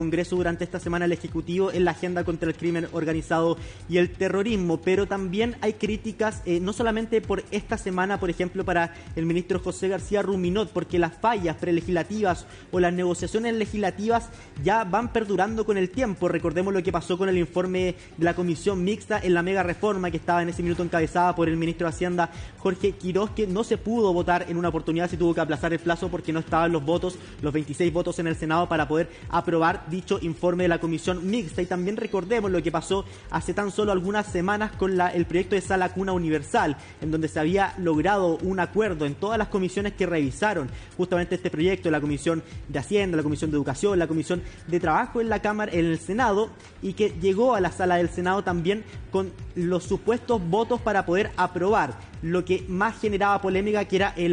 Congreso durante esta semana el Ejecutivo en la agenda contra el crimen organizado y el terrorismo, pero también hay críticas, no solamente por esta semana, por ejemplo, para el ministro José García Ruminot, porque las fallas prelegislativas o las negociaciones legislativas ya van perdurando con el tiempo. Recordemos lo que pasó con el informe de la Comisión Mixta en la mega reforma que estaba en ese minuto encabezada por el ministro de Hacienda, Jorge Quiroz, que no se pudo votar en una oportunidad, se tuvo que aplazar el plazo porque no estaban los votos, los 26 votos en el Senado para poder aprobar dicho informe de la Comisión Mixta. Y también recordemos lo que pasó hace tan solo algunas semanas con el proyecto de Sala Cuna Universal, en donde se había logrado un acuerdo en todas las comisiones que revisaron justamente este proyecto, la Comisión de Hacienda, la Comisión de Educación, la Comisión de Trabajo en la Cámara, en el Senado, y que llegó a la sala del Senado también con los supuestos votos para poder aprobar lo que más generaba polémica, que era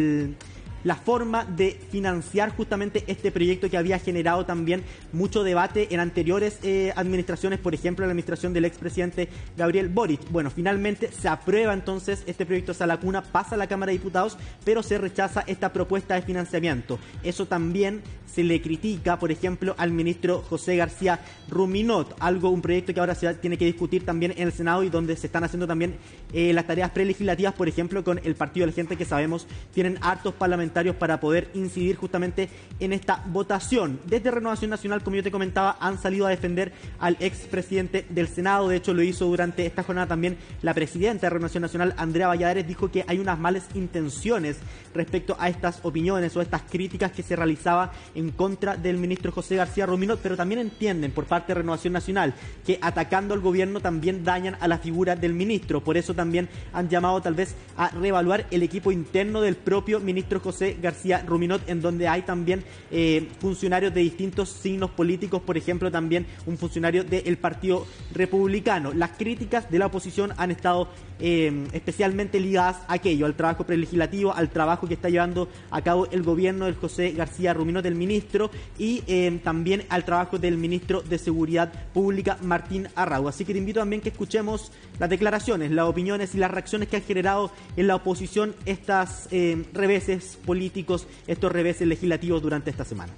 la forma de financiar justamente este proyecto que había generado también mucho debate en anteriores administraciones, por ejemplo, la administración del expresidente Gabriel Boric. Bueno, finalmente se aprueba entonces este proyecto Sala Cuna, pasa a la Cámara de Diputados, pero se rechaza esta propuesta de financiamiento. Eso también se le critica, por ejemplo, al ministro José García Ruminot, un proyecto que ahora se tiene que discutir también en el Senado y donde se están haciendo también las tareas prelegislativas, por ejemplo, con el Partido de la Gente, que sabemos tienen hartos parlamentarios para poder incidir justamente en esta votación. Desde Renovación Nacional, como yo te comentaba, han salido a defender al expresidente del Senado. De hecho, lo hizo durante esta jornada también la presidenta de Renovación Nacional, Andrea Valladares, dijo que hay unas malas intenciones respecto a estas opiniones o estas críticas que se realizaba en contra del ministro José García Ruminot, pero también entienden por parte de Renovación Nacional que atacando al gobierno también dañan a la figura del ministro. Por eso también han llamado tal vez a reevaluar el equipo interno del propio ministro José García Ruminot, en donde hay también funcionarios de distintos signos políticos, por ejemplo también un funcionario del Partido Republicano. Las críticas de la oposición han estado especialmente ligadas a aquello, al trabajo prelegislativo, al trabajo que está llevando a cabo el gobierno del José García Ruminot, el ministro, y también al trabajo del ministro de Seguridad Pública, Martín Arrau. Así que te invito también que escuchemos las declaraciones, las opiniones y las reacciones que han generado en la oposición estas reveses políticos, estos reveses legislativos durante esta semana.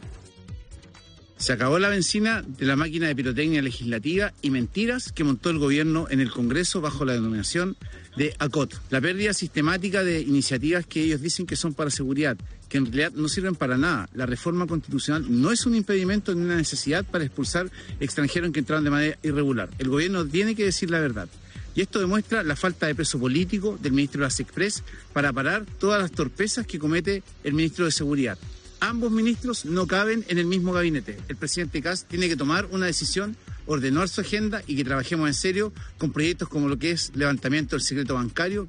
Se acabó la benzina de la máquina de pirotecnia legislativa y mentiras que montó el gobierno en el Congreso bajo la denominación de ACOT. La pérdida sistemática de iniciativas que ellos dicen que son para seguridad, que en realidad no sirven para nada. La reforma constitucional no es un impedimento ni una necesidad para expulsar extranjeros que entraron de manera irregular. El gobierno tiene que decir la verdad. Y esto demuestra la falta de peso político del ministro de las Express para parar todas las torpezas que comete el ministro de Seguridad. Ambos ministros no caben en el mismo gabinete. El presidente Kast tiene que tomar una decisión, ordenar su agenda y que trabajemos en serio con proyectos como lo que es levantamiento del secreto bancario.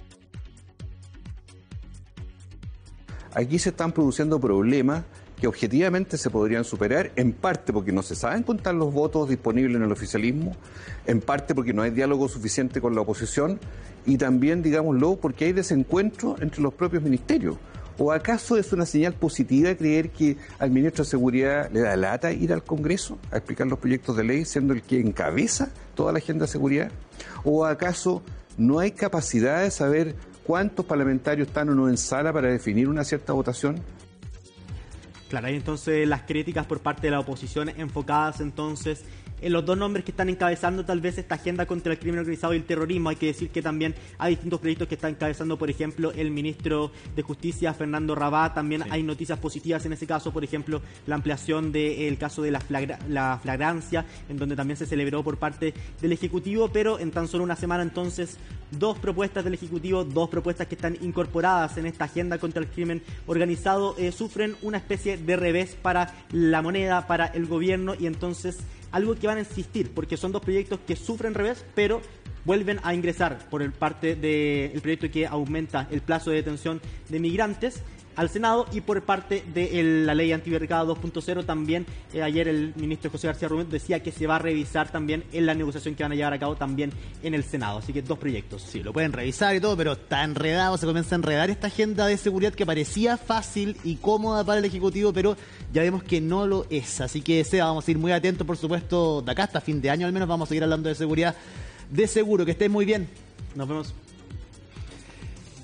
Aquí se están produciendo problemas que objetivamente se podrían superar, en parte porque no se saben contar los votos disponibles en el oficialismo, en parte porque no hay diálogo suficiente con la oposición y también, digámoslo, porque hay desencuentro entre los propios ministerios. ¿O acaso es una señal positiva creer que al ministro de Seguridad le da lata ir al Congreso a explicar los proyectos de ley, siendo el que encabeza toda la agenda de seguridad? ¿O acaso no hay capacidad de saber cuántos parlamentarios están o no en sala para definir una cierta votación? Claro, hay entonces las críticas por parte de la oposición enfocadas entonces en los dos nombres que están encabezando tal vez esta agenda contra el crimen organizado y el terrorismo. Hay que decir que también hay distintos proyectos que está encabezando, por ejemplo, el ministro de Justicia, Fernando Rabá. También hay noticias positivas en ese caso, por ejemplo, la ampliación del caso de la flagrancia, en donde también se celebró por parte del Ejecutivo, pero en tan solo una semana entonces, dos propuestas del Ejecutivo, dos propuestas que están incorporadas en esta agenda contra el crimen organizado, sufren una especie de revés para la moneda, para el gobierno, y entonces algo que van a insistir, porque son dos proyectos que sufren revés, pero vuelven a ingresar por parte del proyecto que aumenta el plazo de detención de migrantes al Senado y por parte de la ley antibarricada 2.0 también. Ayer el ministro José García Ruminot decía que se va a revisar también en la negociación que van a llevar a cabo también en el Senado. Así que dos proyectos. Sí, lo pueden revisar y todo, pero está enredado, se comienza a enredar esta agenda de seguridad que parecía fácil y cómoda para el Ejecutivo, pero ya vemos que no lo es. Así que vamos a ir muy atentos, por supuesto, de acá hasta fin de año al menos vamos a seguir hablando de seguridad. De seguro, que estén muy bien. Nos vemos.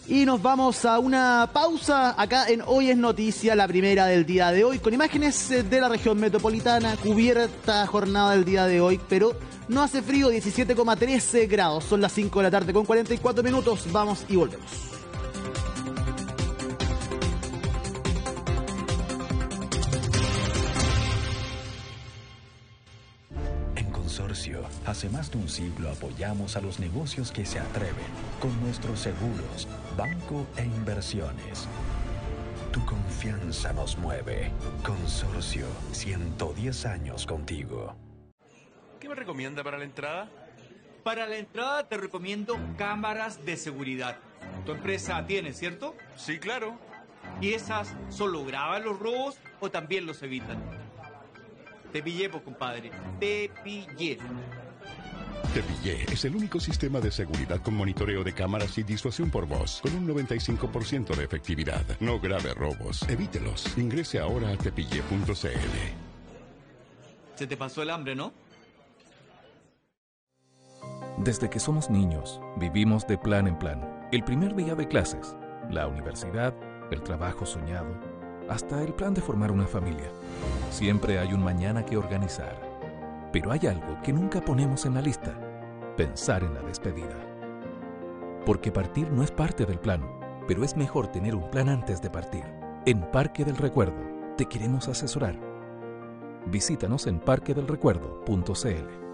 Y nos vamos a una pausa acá en Hoy es Noticia, la primera del día de hoy, con imágenes de la región metropolitana, cubierta jornada del día de hoy, pero no hace frío, 17,13 grados, son las 5 de la tarde con 44 minutos, vamos y volvemos. Consorcio. Hace más de un siglo apoyamos a los negocios que se atreven con nuestros seguros, banco e inversiones. Tu confianza nos mueve. Consorcio, 110 años contigo. ¿Qué me recomienda para la entrada? Para la entrada te recomiendo cámaras de seguridad. Tu empresa tiene, ¿cierto? Sí, claro. ¿Y esas solo graban los robos o también los evitan? Te pillé, pues, compadre. Te pillé. Te Pillé es el único sistema de seguridad con monitoreo de cámaras y disuasión por voz, con un 95% de efectividad. No grave robos, evítelos. Ingrese ahora a tepille.cl. Se te pasó el hambre, ¿no? Desde que somos niños, vivimos de plan en plan. El primer día de clases, la universidad, el trabajo soñado, hasta el plan de formar una familia. Siempre hay un mañana que organizar. Pero hay algo que nunca ponemos en la lista: pensar en la despedida. Porque partir no es parte del plan, pero es mejor tener un plan antes de partir. En Parque del Recuerdo te queremos asesorar. Visítanos en parquedelrecuerdo.cl.